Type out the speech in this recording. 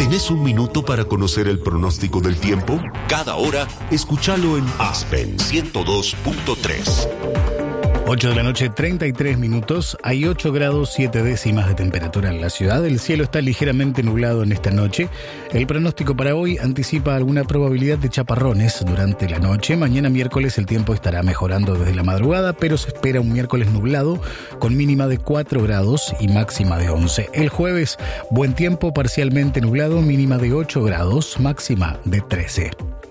¿Tenés un minuto para conocer el pronóstico del tiempo? Cada hora, escúchalo en Aspen 102.3. 8 de la noche, 33 minutos. Hay 8 grados 7 décimas de temperatura en la ciudad. El cielo está ligeramente nublado en esta noche. El pronóstico para hoy anticipa alguna probabilidad de chaparrones durante la noche. Mañana miércoles el tiempo estará mejorando desde la madrugada, pero se espera un miércoles nublado con mínima de 4 grados y máxima de 11. El jueves, buen tiempo, parcialmente nublado, mínima de 8 grados, máxima de 13.